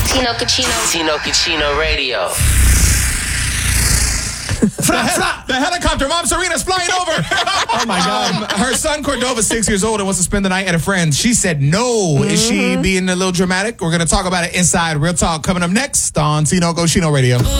Tino Cucino Radio. The helicopter. Mom Serena's flying over. Oh, my God. Her son Cordova, 6 years old, and wants to spend the night at a friend's. She said no. Is she being a little dramatic? We're going to talk about it inside Real Talk coming up next on Tino Cucino Radio.